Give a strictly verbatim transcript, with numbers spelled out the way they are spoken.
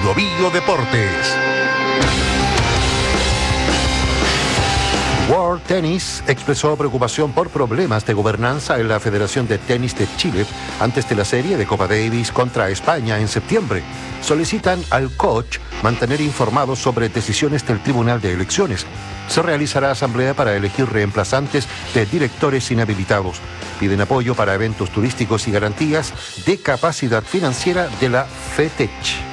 Bio Bio Deportes. World Tennis expresó preocupación por problemas de gobernanza en la Federación de Tenis de Chile antes de la serie de Copa Davis contra España en septiembre. Solicitan al coach mantener informados sobre decisiones del Tribunal de Elecciones. Se realizará asamblea para elegir reemplazantes de directores inhabilitados. Piden apoyo para eventos turísticos y garantías de capacidad financiera de la FETECH.